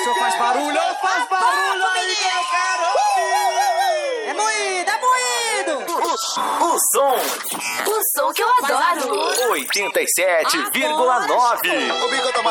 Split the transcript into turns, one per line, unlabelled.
isso faz barulho aí, eu quero ouvir.
É moído, é moído.
O som
que eu adoro.
87,9.